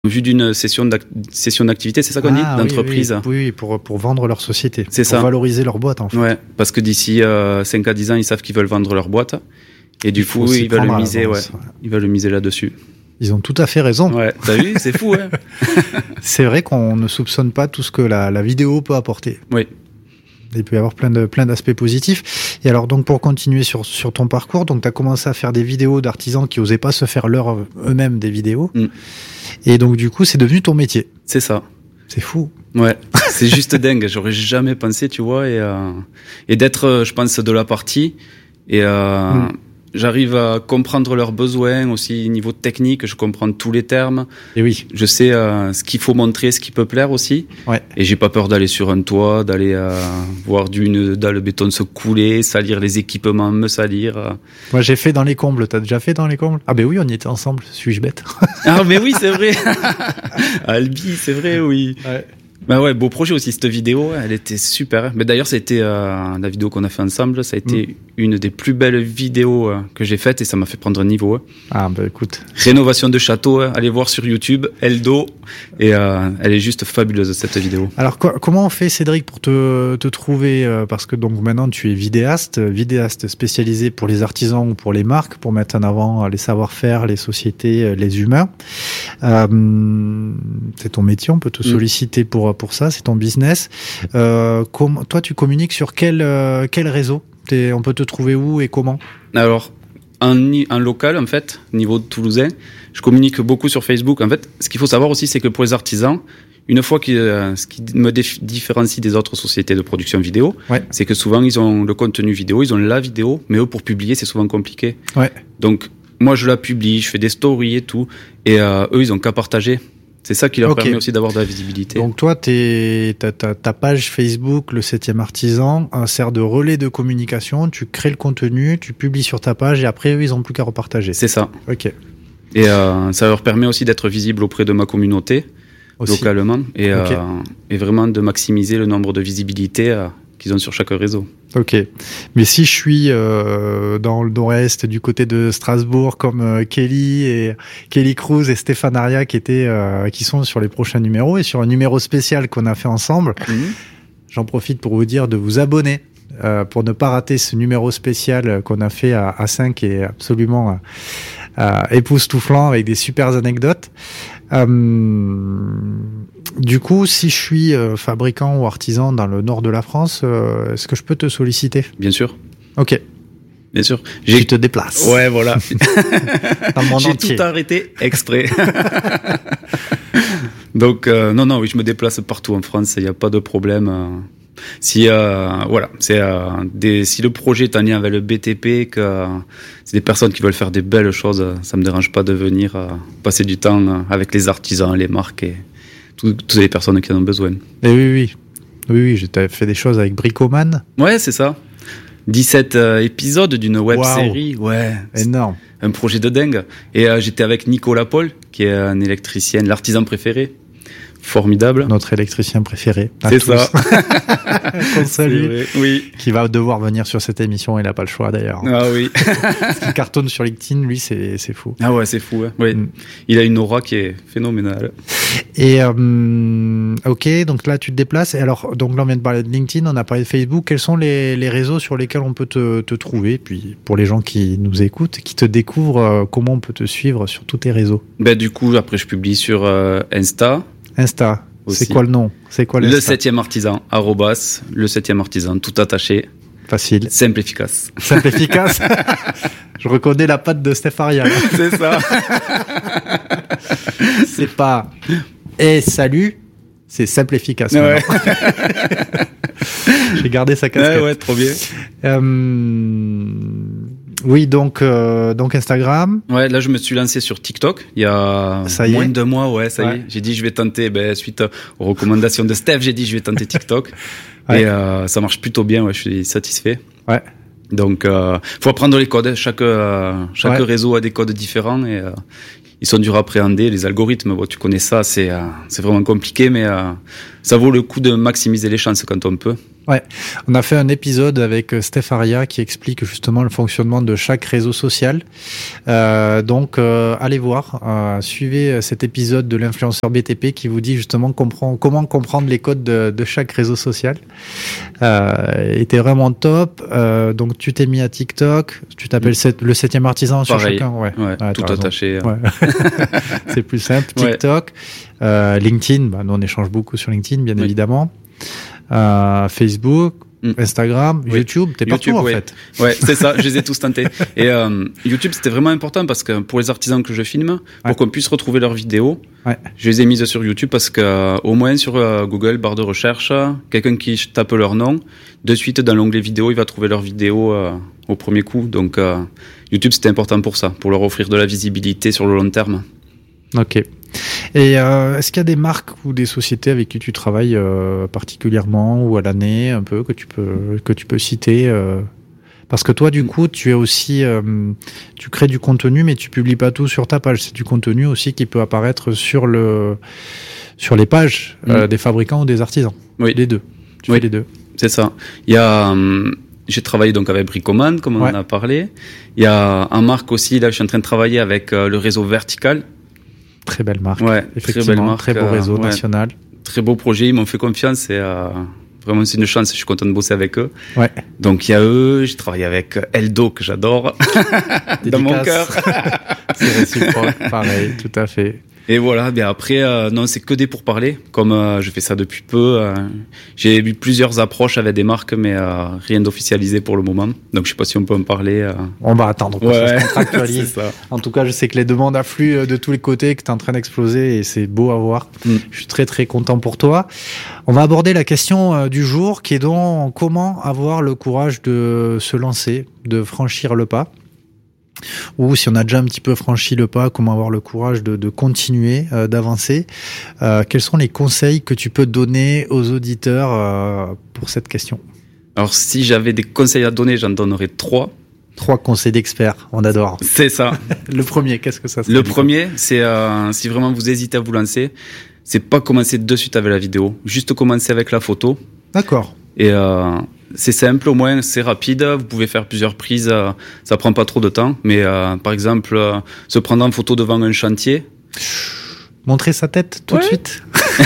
vue d'une session d'activité, c'est ça qu'on dit, d'entreprise. Oui, pour vendre leur société. C'est ça. Pour valoriser leur boîte, en fait. Ouais, parce que d'ici 5 à 10 ans, ils savent qu'ils veulent vendre leur boîte. Et du coup, ils veulent miser, ils veulent miser là-dessus. Ils ont tout à fait raison. Ouais, t'as vu, c'est fou, hein. C'est vrai qu'on ne soupçonne pas tout ce que la vidéo peut apporter. Oui. Il peut y avoir plein d'aspects positifs. Et alors, donc, pour continuer sur ton parcours, donc, t'as commencé à faire des vidéos d'artisans qui osaient pas se faire eux-mêmes des vidéos. Et donc, du coup, c'est devenu ton métier. C'est ça. C'est fou. Ouais. C'est juste dingue. J'aurais jamais pensé, tu vois, et d'être, je pense, de la partie. Et, j'arrive à comprendre leurs besoins aussi niveau technique, je comprends tous les termes. Et oui. Je sais ce qu'il faut montrer, ce qui peut plaire aussi. Ouais. Et j'ai pas peur d'aller sur un toit, d'aller voir une dalle de béton se couler, salir les équipements, me salir. Moi j'ai fait dans les combles, t'as déjà fait dans les combles? Ah ben oui, on y était ensemble, suis-je bête? Ah mais oui, c'est vrai. Albi, c'est vrai, oui. Ouais. Bah ouais, beau projet aussi, cette vidéo, elle était super. Mais d'ailleurs, c'était la vidéo qu'on a fait ensemble, ça a été une des plus belles vidéos que j'ai faites et ça m'a fait prendre un niveau. Ah bah écoute. Rénovation de château, allez voir sur YouTube, Eldo, et elle est juste fabuleuse cette vidéo. Alors comment on fait, Cédric, pour te trouver, parce que donc maintenant tu es vidéaste spécialisé pour les artisans ou pour les marques, pour mettre en avant les savoir-faire, les sociétés, les humains. C'est ton métier, on peut te solliciter pour ça, c'est ton business. Toi, tu communiques sur quel réseau? On peut te trouver où et comment? Alors, en local, en fait, niveau toulousain, je communique beaucoup sur Facebook. En fait, ce qu'il faut savoir aussi, c'est que pour les artisans, une fois ce qui me différencie des autres sociétés de production vidéo, c'est que souvent, ils ont le contenu vidéo, ils ont la vidéo, mais eux, pour publier, c'est souvent compliqué. Ouais. Donc, moi, je la publie, je fais des stories et tout, et eux, ils ont qu'à partager. C'est ça qui leur permet aussi d'avoir de la visibilité. Donc toi, ta page Facebook, le 7e artisan, sert de relais de communication, tu crées le contenu, tu publies sur ta page et après, eux, ils n'ont plus qu'à repartager. C'est ça. Ok. Et ça leur permet aussi d'être visible auprès de ma communauté, localement, et vraiment de maximiser le nombre de visibilités qu'ils ont sur chaque réseau. Ok. Mais si je suis dans le nord-est, du côté de Strasbourg, comme Kelly Cruz et Stéphane Aria qui sont sur les prochains numéros et sur un numéro spécial qu'on a fait ensemble, j'en profite pour vous dire de vous abonner pour ne pas rater ce numéro spécial qu'on a fait à 5 et absolument époustouflant avec des super anecdotes. Du coup, si je suis fabricant ou artisan dans le nord de la France, est-ce que je peux te solliciter? Bien sûr. Ok. Bien sûr. Tu te déplaces. Ouais, voilà. Dans le monde entier. J'ai tout arrêté exprès. Donc, oui, je me déplace partout en France, il n'y a pas de problème. Si si le projet est en lien avec le BTP, que c'est des personnes qui veulent faire des belles choses, ça me dérange pas de venir passer du temps avec les artisans, les marques et toutes les personnes qui en ont besoin. Et oui, j'ai fait des choses avec Bricoman. Ouais, c'est ça. 17 épisodes d'une web série. Ouais. Énorme. Un projet de dingue. Et j'étais avec Nicolas Paul, qui est un électricien, l'artisan préféré. Formidable. Notre électricien préféré. C'est ça. Qu'on salue. Oui. Qui va devoir venir sur cette émission. Il n'a pas le choix d'ailleurs. Ah oui. Parce qu'il cartonne sur LinkedIn, lui, c'est fou. Ah ouais, c'est fou. Hein. Oui. Il a une aura qui est phénoménale. Et ok, donc là tu te déplaces. Et alors, donc là on vient de parler de LinkedIn, on a parlé de Facebook. Quels sont les réseaux sur lesquels on peut te trouver? Puis pour les gens qui nous écoutent, qui te découvrent, comment on peut te suivre sur tous tes réseaux? Du coup, après je publie sur Insta. Aussi. C'est quoi le nom? C'est quoi le 7e artisan, le 7e artisan, tout attaché. Facile. Simple, efficace. Simple, efficace. Je reconnais la patte de Steph Aria. C'est ça. C'est pas salut, c'est simple, efficace. Ouais. J'ai gardé sa casquette. Ouais, trop bien. Oui, donc Instagram. Ouais, là je me suis lancé sur TikTok il y a moins de 2 mois. Ça y est. J'ai dit je vais tenter. Suite aux recommandations de Steph, j'ai dit je vais tenter TikTok. Et ça marche plutôt bien. Ouais, je suis satisfait. Ouais. Donc faut apprendre les codes. Chaque réseau a des codes différents et ils sont durs à appréhender. Les algorithmes, tu connais ça. C'est vraiment compliqué, mais ça vaut le coup de maximiser les chances quand on peut. Ouais, on a fait un épisode avec Steph Aria qui explique justement le fonctionnement de chaque réseau social. Donc, allez voir, suivez cet épisode de l'influenceur BTP qui vous dit justement comment comprendre les codes de chaque réseau social. Était vraiment top. Donc, tu t'es mis à TikTok, tu t'appelles le 7e artisan sur chacun. Ouais, tout attaché. Ouais. C'est plus simple. TikTok, LinkedIn, nous on échange beaucoup sur LinkedIn, bien évidemment. Facebook, Instagram, YouTube, t'es partout en fait. Ouais, c'est ça, je les ai tous tentés. Et YouTube, c'était vraiment important parce que pour les artisans que je filme, pour qu'on puisse retrouver leurs vidéos, je les ai mises sur YouTube parce que au moins sur Google, barre de recherche, quelqu'un qui tape leur nom, de suite dans l'onglet vidéo, il va trouver leurs vidéos au premier coup. Donc YouTube, c'était important pour ça, pour leur offrir de la visibilité sur le long terme. Ok. Et est-ce qu'il y a des marques ou des sociétés avec qui tu travailles particulièrement ou à l'année un peu que tu peux citer parce que toi du coup tu es aussi tu crées du contenu mais tu publies pas tout sur ta page, c'est du contenu aussi qui peut apparaître sur les pages des fabricants ou des artisans. Oui, les deux. Tu fais les deux. C'est ça. Il y a j'ai travaillé donc avec Bricoman comme on en a parlé. Il y a en marque aussi là je suis en train de travailler avec le réseau Vertical. Très belle marque. Ouais, effectivement, très belle marque, très beau réseau national. Très beau projet, ils m'ont fait confiance et vraiment c'est une chance, je suis content de bosser avec eux. Ouais. Donc il y a eux, j'ai travaillé avec Eldo que j'adore dans mon cœur. C'est réciproque, pareil, tout à fait. Et voilà, bien après, non, c'est que des pourparlers. Comme je fais ça depuis peu, j'ai eu plusieurs approches avec des marques, mais rien d'officialisé pour le moment. Donc, je sais pas si on peut en parler. On va attendre que ça se contractualise. C'est ça. En tout cas, je sais que les demandes affluent de tous les côtés, que tu es en train d'exploser et c'est beau à voir. Je suis très, très content pour toi. On va aborder la question du jour qui est donc comment avoir le courage de se lancer, de franchir le pas. Ou si on a déjà un petit peu franchi le pas, comment avoir le courage de continuer, d'avancer. Quels sont les conseils que tu peux donner aux auditeurs pour cette question ? Alors, si j'avais des conseils à donner, j'en donnerais 3. 3 conseils d'experts, on adore. C'est ça. Le premier, qu'est-ce que ça serait ? Le premier, c'est si vraiment vous hésitez à vous lancer, c'est pas commencer de suite avec la vidéo, juste commencer avec la photo. D'accord. Et c'est simple, au moins c'est rapide, vous pouvez faire plusieurs prises, ça prend pas trop de temps, mais par exemple se prendre en photo devant un chantier. Montrer sa tête tout de suite.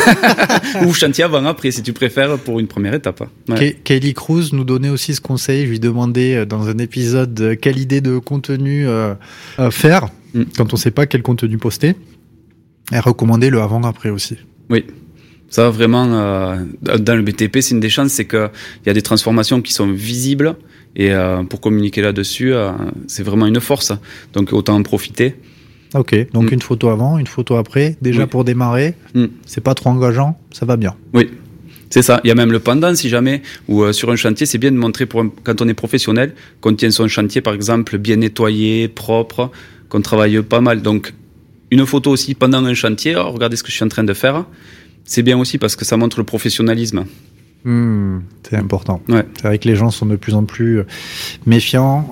Ou chantier avant après si tu préfères pour une première étape. Ouais. Kelly Cruz nous donnait aussi ce conseil, je lui demandais dans un épisode quelle idée de contenu faire quand on sait pas quel contenu poster. Elle recommandait le avant-après aussi. Oui. Ça, vraiment, dans le BTP, c'est une des chances, c'est qu'il y a des transformations qui sont visibles et pour communiquer là-dessus, c'est vraiment une force. Donc, autant en profiter. Ok, donc une photo avant, une photo après, déjà pour démarrer, c'est pas trop engageant, ça va bien. Oui, c'est ça. Il y a même le pendant, si jamais, ou sur un chantier, c'est bien de montrer, quand on est professionnel, qu'on tient son chantier, par exemple, bien nettoyé, propre, qu'on travaille pas mal. Donc, une photo aussi pendant un chantier, oh, regardez ce que je suis en train de faire. C'est bien aussi parce que ça montre le professionnalisme. C'est important. Ouais. C'est vrai que les gens sont de plus en plus méfiants.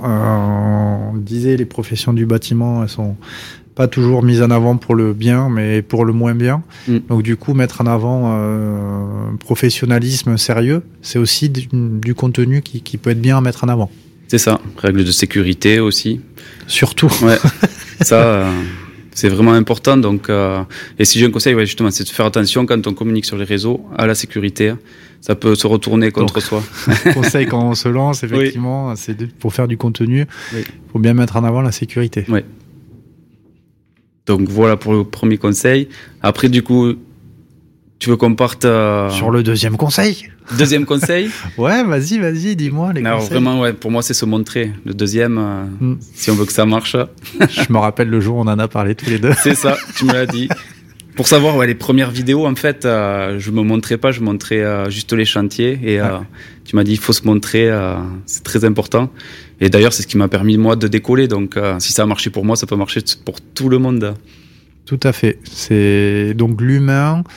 On disait les professions du bâtiment, elles sont pas toujours mises en avant pour le bien, mais pour le moins bien. Donc du coup, mettre en avant un professionnalisme sérieux, c'est aussi du contenu qui peut être bien à mettre en avant. C'est ça. Règles de sécurité aussi. Surtout. Ouais. Ça... c'est vraiment important. Donc, et si j'ai un conseil, justement, c'est de faire attention quand on communique sur les réseaux à la sécurité. Ça peut se retourner contre soi. Conseil quand on se lance, effectivement, c'est pour faire du contenu, faut bien mettre en avant la sécurité. Oui. Donc voilà pour le premier conseil. Après, du coup, tu veux qu'on parte sur le deuxième conseil? Deuxième conseil? Ouais, vas-y, dis-moi les conseils. Vraiment, pour moi, c'est se montrer. Le deuxième, si on veut que ça marche. Je me rappelle le jour où on en a parlé tous les deux. C'est ça, tu me l'as dit. Pour savoir, les premières vidéos, en fait, je me montrais pas, je montrais juste les chantiers. Et tu m'as dit, il faut se montrer, c'est très important. Et d'ailleurs, c'est ce qui m'a permis, moi, de décoller. Donc, si ça a marché pour moi, ça peut marcher pour tout le monde. Tout à fait. C'est donc l'humain,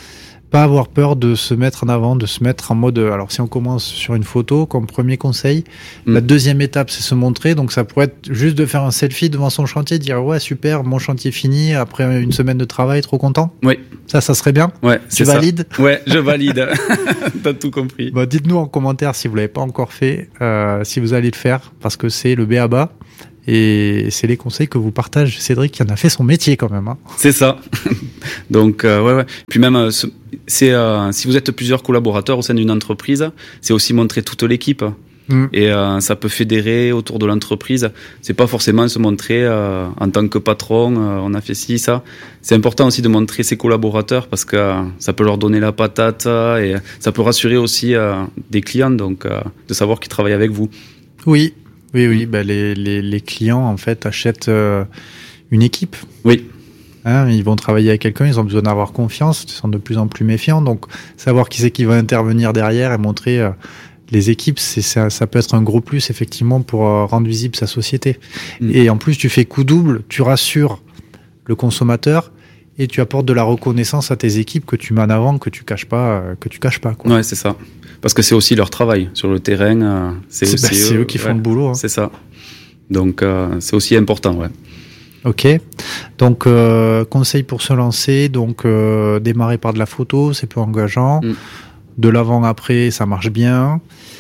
Pas avoir peur de se mettre en avant, de se mettre en mode... Alors, si on commence sur une photo, comme premier conseil, la deuxième étape, c'est se montrer. Donc, ça pourrait être juste de faire un selfie devant son chantier, dire « Ouais, super, mon chantier fini, après une semaine de travail, trop content ». Oui. Ça serait bien. Ouais, tu valides? Ouais, je valide. T'as tout compris. Bon, dites-nous en commentaire si vous l'avez pas encore fait, si vous allez le faire, parce que c'est le b.a.-ba. Et c'est les conseils que vous partage Cédric, qui en a fait son métier quand même. Hein. C'est ça. Donc, ouais. Puis même, si vous êtes plusieurs collaborateurs au sein d'une entreprise, c'est aussi montrer toute l'équipe. Et ça peut fédérer autour de l'entreprise. C'est pas forcément se montrer en tant que patron, on a fait ci, ça. C'est important aussi de montrer ses collaborateurs parce que ça peut leur donner la patate et ça peut rassurer aussi des clients, donc de savoir qu'ils travaillent avec vous. Oui. Bah les clients en fait achètent une équipe. Oui. Ils vont travailler avec quelqu'un, ils ont besoin d'avoir confiance, ils sont de plus en plus méfiants. Donc savoir qui c'est qui va intervenir derrière et montrer les équipes, ça peut être un gros plus effectivement pour rendre visible sa société. Et en plus tu fais coup double, tu rassures le consommateur et tu apportes de la reconnaissance à tes équipes que tu mets en avant, que tu caches pas quoi. Ouais, c'est ça. Parce que c'est aussi leur travail sur le terrain. C'est eux qui font le boulot. Hein. C'est ça. Donc c'est aussi important, ouais. Ok. Donc conseil pour se lancer. Donc démarrer par de la photo, c'est peu engageant. De l'avant-après, ça marche bien.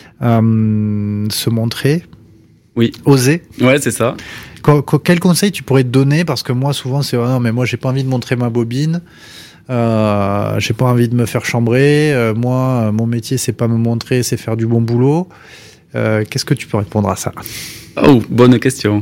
Se montrer. Oui. Oser. Ouais, c'est ça. Quel conseil tu pourrais te donner? Parce que moi, souvent, c'est non, mais moi, j'ai pas envie de montrer ma bobine. J'ai pas envie de me faire chambrer. Moi, mon métier, c'est pas me montrer, c'est faire du bon boulot. Qu'est-ce que tu peux répondre à ça? Oh, bonne question.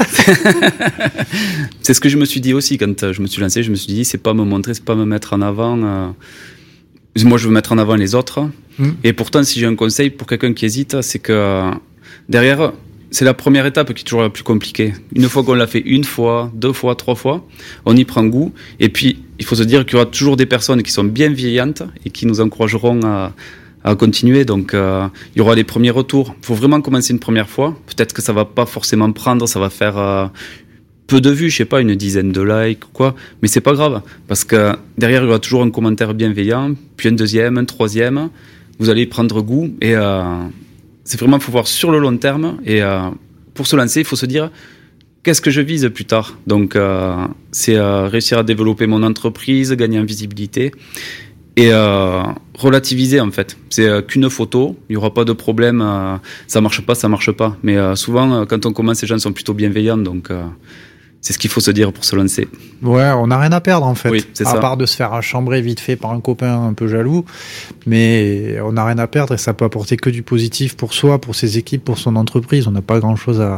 C'est ce que je me suis dit aussi quand je me suis lancé. Je me suis dit, c'est pas me montrer, c'est pas me mettre en avant. Moi, je veux mettre en avant les autres. Et pourtant, si j'ai un conseil pour quelqu'un qui hésite, c'est que derrière, c'est la première étape qui est toujours la plus compliquée. Une fois qu'on l'a fait une fois, 2 fois, 3 fois, on y prend goût. Et puis, il faut se dire qu'il y aura toujours des personnes qui sont bienveillantes et qui nous encourageront à continuer. Donc, il y aura les premiers retours. Il faut vraiment commencer une première fois. Peut-être que ça va pas forcément prendre, ça va faire peu de vues, je sais pas, une dizaine de likes ou quoi. Mais c'est pas grave. Parce que derrière, il y aura toujours un commentaire bienveillant, puis un deuxième, un troisième. Vous allez y prendre goût et c'est vraiment, il faut voir sur le long terme. Et pour se lancer, il faut se dire, qu'est-ce que je vise plus tard? Donc, c'est réussir à développer mon entreprise, gagner en visibilité et relativiser en fait. C'est qu'une photo, il n'y aura pas de problème. Ça marche pas. Mais souvent, quand on commence, les gens sont plutôt bienveillants. Donc, c'est ce qu'il faut se dire pour se lancer. Ouais, on n'a rien à perdre en fait. Oui, c'est à ça. part de se faire chambrer vite fait par un copain un peu jaloux. Mais on n'a rien à perdre et ça peut apporter que du positif pour soi, pour ses équipes, pour son entreprise. On n'a pas grand-chose à...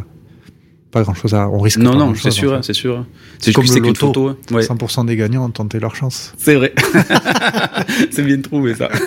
On risque pas grand-chose. C'est sûr, en fait. C'est sûr. C'est comme juste le loto, photo. Hein. Ouais. 100% des gagnants ont tenté leur chance. C'est vrai. C'est bien trouvé ça.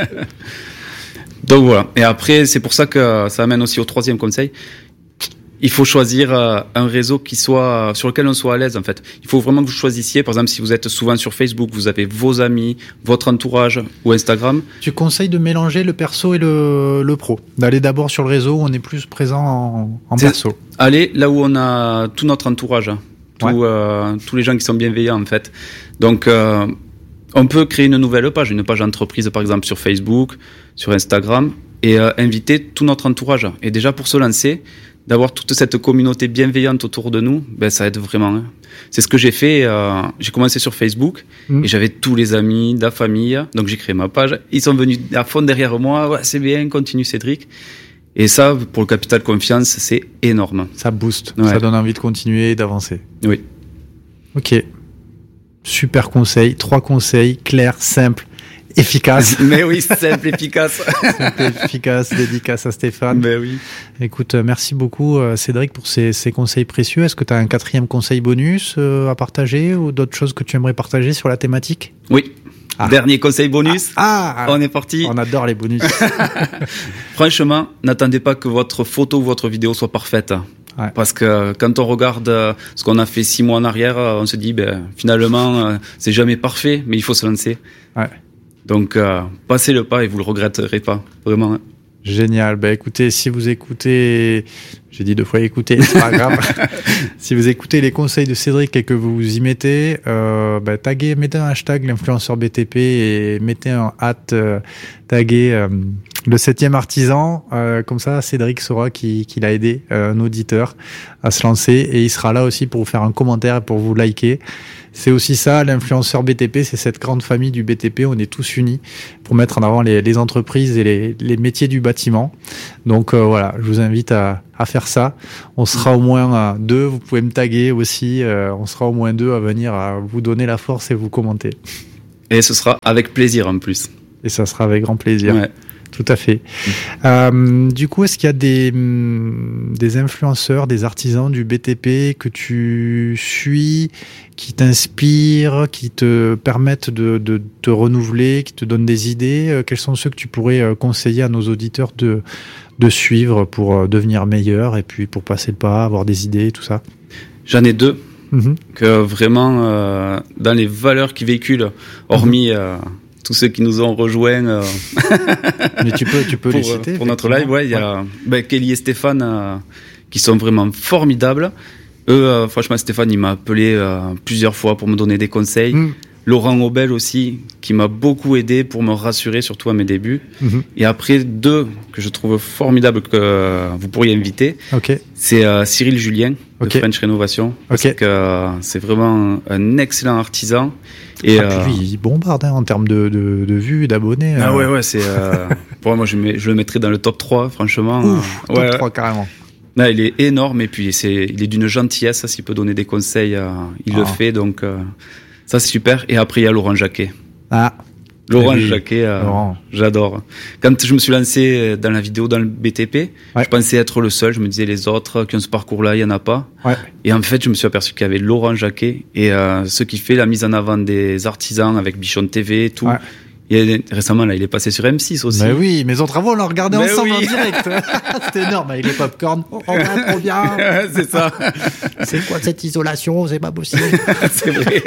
Donc voilà. Et après, c'est pour ça que ça amène aussi au 3e conseil. Il faut choisir un réseau sur lequel on soit à l'aise en fait. Il faut vraiment que vous choisissiez, par exemple, si vous êtes souvent sur Facebook, vous avez vos amis, votre entourage ou Instagram. Tu conseilles de mélanger le perso et le pro, d'aller d'abord sur le réseau où on est plus présent en perso. Allez là où on a tout notre entourage, tous les gens qui sont bienveillants en fait. Donc on peut créer une nouvelle page, une page entreprise par exemple sur Facebook, sur Instagram et inviter tout notre entourage. Et déjà pour se lancer, d'avoir toute cette communauté bienveillante autour de nous, ça aide vraiment. Hein. C'est ce que j'ai fait. J'ai commencé sur Facebook et j'avais tous les amis de la famille. Donc j'ai créé ma page. Ils sont venus à fond derrière moi. Ouais, c'est bien, continue Cédric. Et ça, pour le capital confiance, c'est énorme. Ça booste. Ouais. Ça donne envie de continuer et d'avancer. Oui. Ok. Super conseil. 3 conseils clairs, simples, efficaces. Mais oui, simple, efficace. Simple, efficace, dédicace à Stéphane. Mais oui. Écoute, merci beaucoup Cédric pour ces conseils précieux. Est-ce que tu as un 4e conseil bonus à partager ou d'autres choses que tu aimerais partager sur la thématique? Oui. Dernier conseil bonus. On est parti. On adore les bonus. Franchement, n'attendez pas que votre photo ou votre vidéo soit parfaite. Ouais. Parce que quand on regarde ce qu'on a fait 6 mois en arrière, on se dit finalement c'est jamais parfait, mais il faut se lancer. Ouais. Donc passez le pas et vous le regretterez pas, vraiment. Génial. Bah écoutez, si vous écoutez, j'ai dit 2 fois écouter, c'est pas grave. Si vous écoutez les conseils de Cédric et que vous vous y mettez, taguez, mettez un hashtag l'influenceur BTP et mettez un taguer le 7e artisan. Comme ça, Cédric saura qu'il a aidé un auditeur à se lancer et il sera là aussi pour vous faire un commentaire et pour vous liker. C'est aussi ça, l'influenceur BTP, c'est cette grande famille du BTP. On est tous unis pour mettre en avant les entreprises et les métiers du bâtiment. Donc voilà, je vous invite à faire ça. On sera au moins 2, vous pouvez me taguer aussi. On sera au moins 2 à venir à vous donner la force et vous commenter. Et ce sera avec plaisir en plus. Et ça sera avec grand plaisir. Ouais. Tout à fait. Du coup, est-ce qu'il y a des influenceurs, des artisans du BTP que tu suis, qui t'inspirent, qui te permettent de te renouveler, qui te donnent des idées? Quels sont ceux que tu pourrais conseiller à nos auditeurs de suivre pour devenir meilleurs et puis pour passer le pas, avoir des idées, tout ça? J'en ai 2. Que vraiment, dans les valeurs qu'ils véhiculent, hormis... tous ceux qui nous ont rejoints mais tu peux les citer pour notre live. Ouais, il y a Kelly et Stéphane qui sont vraiment formidables. Eux, franchement, Stéphane, il m'a appelé plusieurs fois pour me donner des conseils. Laurent Aubel aussi, qui m'a beaucoup aidé pour me rassurer, surtout à mes débuts. Et après, 2 que je trouve formidables que vous pourriez inviter, c'est Cyril Julien de French Rénovation, parce que c'est vraiment un excellent artisan. Et puis lui, il bombarde en termes de vues, d'abonnés. Ah ouais, c'est pour moi, je le mettrais dans le top 3, franchement. Ouf, top 3 carrément. Là, il est énorme et puis il est d'une gentillesse. S'il peut donner des conseils, il le fait. Donc ça, c'est super. Et après, il y a Laurent Jacquet. Laurent Jacquet, j'adore. Quand je me suis lancé dans la vidéo, dans le BTP, je pensais être le seul. Je me disais, les autres qui ont ce parcours-là, il n'y en a pas. Et en fait, je me suis aperçu qu'il y avait Laurent Jacquet et ce qui fait la mise en avant des artisans avec Bichon TV et tout. Et récemment, là, il est passé sur M6 aussi. Mais oui, Maison Travaux, on l'a regardé ensemble en direct. C'était énorme, avec les popcorn. Oh, trop bien. C'est ça. C'est quoi cette isolation? C'est pas possible. C'est vrai.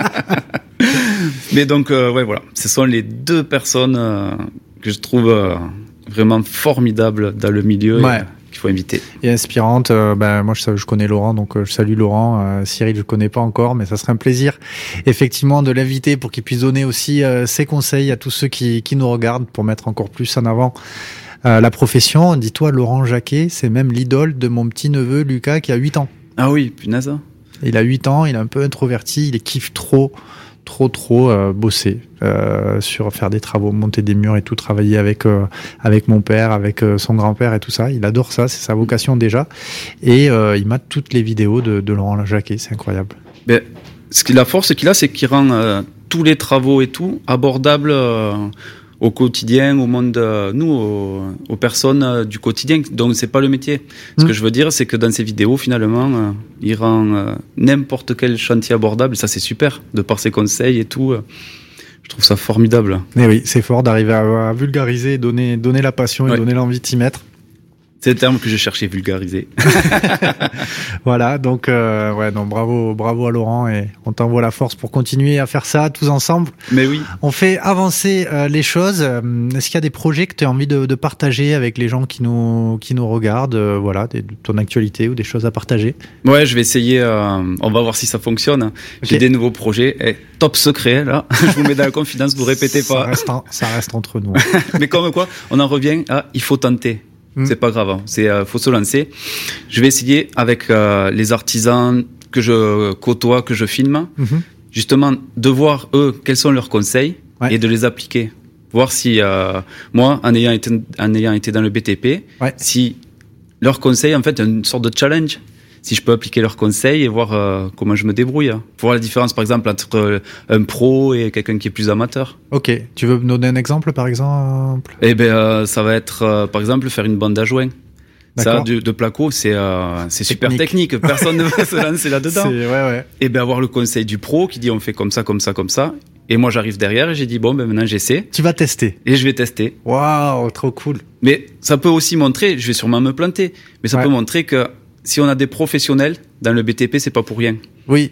Mais donc, voilà. Ce sont les 2 personnes que je trouve vraiment formidables dans le milieu. Qu'il faut inviter. Et inspirante. Moi, je connais Laurent, donc je salue Laurent. Cyril, je connais pas encore, mais ça serait un plaisir, effectivement, de l'inviter pour qu'il puisse donner aussi ses conseils à tous ceux qui nous regardent pour mettre encore plus en avant la profession. Dis-toi, Laurent Jacquet, c'est même l'idole de mon petit-neveu Lucas qui a 8 ans. Ah oui, punaise. Il a 8 ans, il est un peu introverti, il kiffe trop bosser sur faire des travaux, monter des murs et tout, travailler avec mon père, avec son grand-père et tout ça. Il adore ça, c'est sa vocation déjà. Et il mate toutes les vidéos de Laurent Jacquet, c'est incroyable. Mais la force qu'il a, c'est qu'il rend tous les travaux et tout abordables au quotidien, au monde, aux personnes du quotidien. Donc c'est pas le métier. Ce que je veux dire, c'est que dans ces vidéos, finalement, il rend n'importe quel chantier abordable. Ça, c'est super, de par ses conseils et tout. Je trouve ça formidable. Mais oui, c'est fort d'arriver à vulgariser, donner la passion et donner l'envie de s'y mettre. C'est le terme que je cherchais, vulgariser. Voilà, donc bravo à Laurent et on t'envoie la force pour continuer à faire ça tous ensemble. Mais oui. On fait avancer les choses. Est-ce qu'il y a des projets que tu as envie de partager avec les gens qui nous regardent, de ton actualité ou des choses à partager? Ouais, je vais essayer. On va voir si ça fonctionne. J'ai des nouveaux projets. Top secret là. Je vous mets dans la confidence, vous répétez pas. Ça reste entre nous. Mais comme quoi, on en revient à il faut tenter. C'est pas grave, faut se lancer. Je vais essayer avec les artisans que je côtoie, que je filme, justement de voir eux quels sont leurs conseils et de les appliquer. Voir si moi, en ayant été dans le BTP, si leurs conseils, en fait, une sorte de challenge. Si je peux appliquer leurs conseils et voir comment je me débrouille. Voir la différence, par exemple, entre un pro et quelqu'un qui est plus amateur. Ok. Tu veux me donner un exemple, par exemple? Ça va être, par exemple, faire une bande à joints. Ça, de placo, c'est super technique. Personne ne va se lancer là-dedans. Et avoir le conseil du pro qui dit on fait comme ça, comme ça, comme ça. Et moi, j'arrive derrière et j'ai dit maintenant, j'essaie. Tu vas tester. Et je vais tester. Waouh, trop cool. Mais ça peut aussi montrer, je vais sûrement me planter, mais ça peut montrer que si on a des professionnels dans le BTP, c'est pas pour rien. Oui.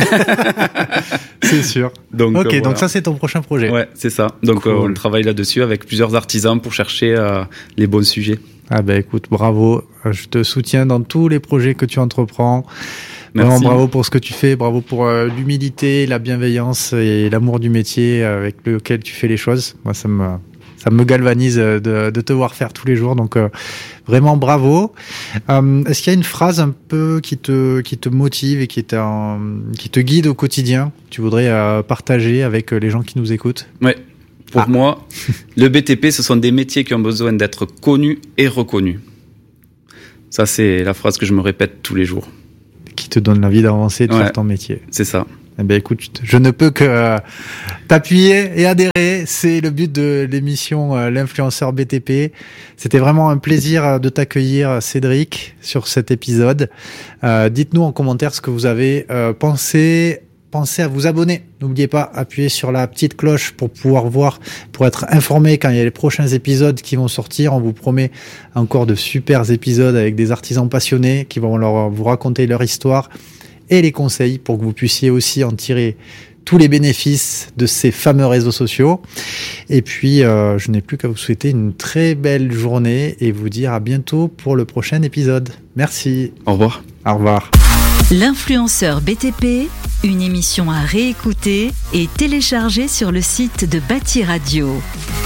C'est sûr. Donc, ok, voilà. Donc ça, c'est ton prochain projet. Ouais, c'est ça. Donc, cool. On travaille là-dessus avec plusieurs artisans pour chercher les bons sujets. Ah ben écoute, bravo. Je te soutiens dans tous les projets que tu entreprends. Merci. Vraiment bravo pour ce que tu fais, bravo pour l'humilité, la bienveillance et l'amour du métier avec lequel tu fais les choses. Moi, ça me galvanise de te voir faire tous les jours. Donc vraiment bravo. Est-ce qu'il y a une phrase un peu qui te motive et qui te guide au quotidien, que tu voudrais partager avec les gens qui nous écoutent? Ouais. Pour moi, le BTP, ce sont des métiers qui ont besoin d'être connus et reconnus. Ça, c'est la phrase que je me répète tous les jours. Qui te donne l'envie d'avancer, de faire ton métier. C'est ça. Eh ben écoute, je ne peux que t'appuyer et adhérer. C'est le but de l'émission L'influenceur BTP. C'était vraiment un plaisir de t'accueillir, Cédric, sur cet épisode. Dites-nous en commentaire ce que vous avez pensé. Pensez à vous abonner. N'oubliez pas, appuyez sur la petite cloche pour pouvoir voir, pour être informé quand il y a les prochains épisodes qui vont sortir. On vous promet encore de super épisodes avec des artisans passionnés qui vont vous raconter leur histoire et les conseils pour que vous puissiez aussi en tirer tous les bénéfices de ces fameux réseaux sociaux. Et puis, je n'ai plus qu'à vous souhaiter une très belle journée et vous dire à bientôt pour le prochain épisode. Merci. Au revoir. Au revoir. L'influenceur BTP, une émission à réécouter et télécharger sur le site de Bâti Radio.